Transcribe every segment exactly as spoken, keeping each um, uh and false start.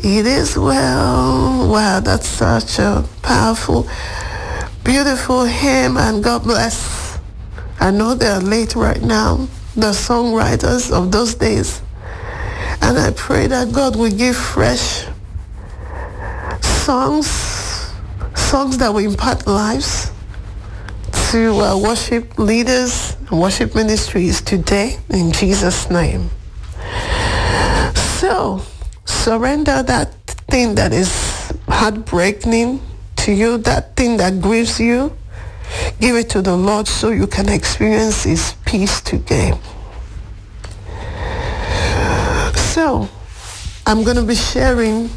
It is well. Wow, that's such a powerful, beautiful hymn, and God bless. I know they're late right now, the songwriters of those days. And I pray that God will give fresh songs, songs that will impact lives to uh, worship leaders and worship ministries today in Jesus' name. So, surrender that thing that is heartbreaking to you, that thing that grieves you. Give it to the Lord so you can experience His peace today. So, I'm going to be sharing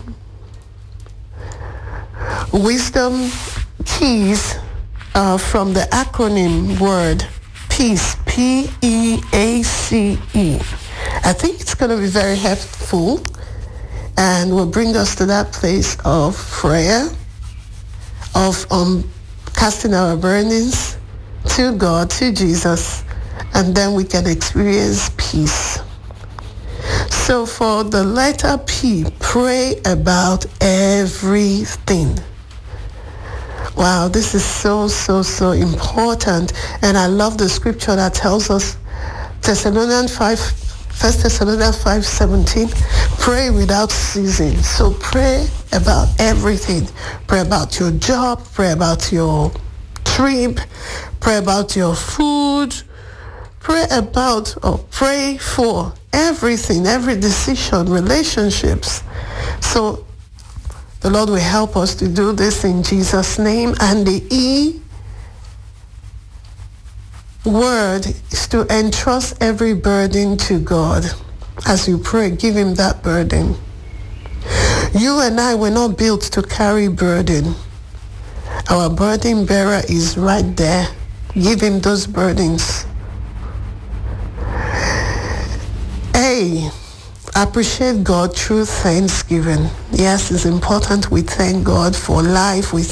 wisdom keys uh, from the acronym word PEACE, P E A C E. I think it's going to be very helpful and will bring us to that place of prayer, of um, casting our burdens to God, to Jesus, and then we can experience peace. So for the letter P, pray about everything. Wow, this is so, so, so important. And I love the scripture that tells us, Thessalonians five, First Thessalonians five seventeen, pray without ceasing. So pray about everything. Pray about your job, pray about your trip, pray about your food, pray about or pray for everything, every decision, relationships. So the Lord will help us to do this in Jesus' name. And the E word is to entrust every burden to God. As you pray, give Him that burden. You and I were not built to carry burden. Our burden bearer is right there. Give Him those burdens. A, appreciate God through thanksgiving. Yes, it's important we thank God for life. We